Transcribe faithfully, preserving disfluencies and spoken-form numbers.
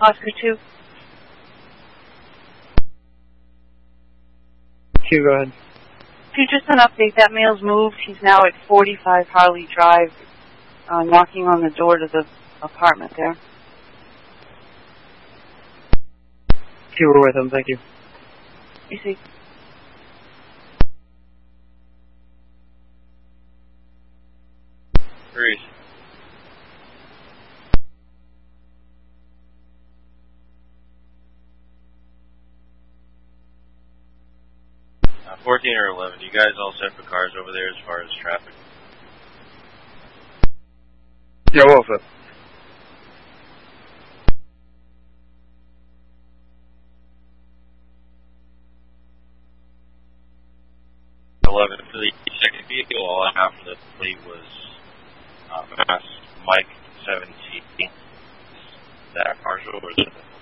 Oscar two. Q, go ahead. Q, just an update. That male's moved. He's now at forty-five Harley Drive, uh, knocking on the door to the apartment there. Q, we're with him. Thank you. You see. Great. Uh, fourteen or eleven, you guys all set for cars over there as far as traffic? Yeah, we're all set. eleven for the second vehicle, all I have for the fleet was uh, Mass Mike seventeen. Is that partial or is it?